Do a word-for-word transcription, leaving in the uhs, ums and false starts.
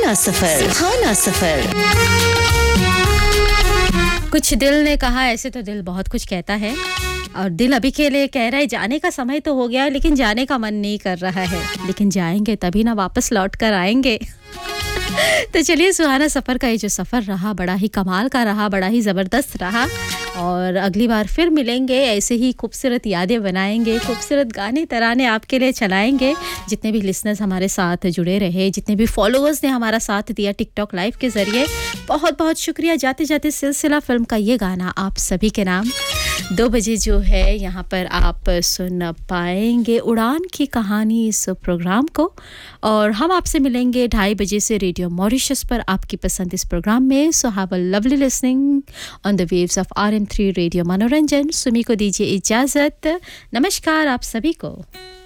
सुहाना सफर, सुहाना सफर। कुछ दिल ने कहा, ऐसे तो दिल बहुत कुछ कहता है और दिल अभी के लिए कह रहा है जाने का समय तो हो गया है, लेकिन जाने का मन नहीं कर रहा है। लेकिन जाएंगे तभी ना वापस लौट कर आएंगे। तो चलिए, सुहाना सफ़र का ये जो सफ़र रहा बड़ा ही कमाल का रहा, बड़ा ही ज़बरदस्त रहा और अगली बार फिर मिलेंगे, ऐसे ही खूबसूरत यादें बनाएंगे, खूबसूरत गाने तराने आपके लिए चलाएंगे। जितने भी लिसनर्स हमारे साथ जुड़े रहे, जितने भी फॉलोअर्स ने हमारा साथ दिया टिकटॉक लाइव के ज़रिए, बहुत बहुत शुक्रिया। जाते जाते सिलसिला फिल्म का ये गाना आप सभी के नाम। दो बजे जो है यहाँ पर आप सुन पाएंगे उड़ान की कहानी इस प्रोग्राम को, और हम आपसे मिलेंगे ढाई बजे से रेडियो मॉरिशस पर आपकी पसंद इस प्रोग्राम में। So have a lovely listening on the waves of R M three radio मनोरंजन। सुमी को दीजिए इजाज़त। नमस्कार आप सभी को।